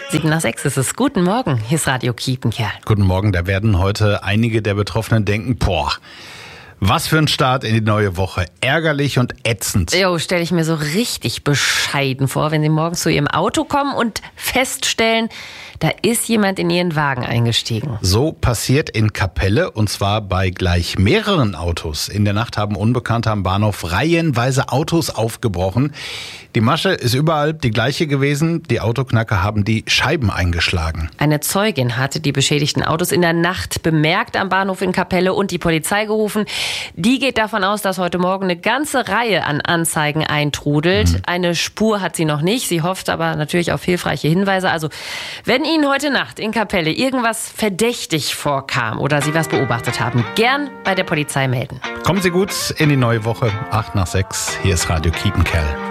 7:06 ist es. Guten Morgen, hier ist Radio Kiepenkerl. Guten Morgen, da werden heute einige der Betroffenen denken, was für ein Start in die neue Woche. Ärgerlich und ätzend. Jo, stelle ich mir so richtig bescheiden vor, wenn Sie morgens zu Ihrem Auto kommen und feststellen, da ist jemand in Ihren Wagen eingestiegen. So passiert in Kapelle, und zwar bei gleich mehreren Autos. In der Nacht haben Unbekannte am Bahnhof reihenweise Autos aufgebrochen. Die Masche ist überall die gleiche gewesen. Die Autoknacker haben die Scheiben eingeschlagen. Eine Zeugin hatte die beschädigten Autos in der Nacht bemerkt am Bahnhof in Kapelle und die Polizei gerufen. Die geht davon aus, dass heute Morgen eine ganze Reihe an Anzeigen eintrudelt. Eine Spur hat sie noch nicht. Sie hofft aber natürlich auf hilfreiche Hinweise. Also, wenn Ihnen heute Nacht in Kapelle irgendwas verdächtig vorkam oder Sie was beobachtet haben, gern bei der Polizei melden. Kommen Sie gut in die neue Woche. 7:08. Hier ist Radio Kiepenkerl.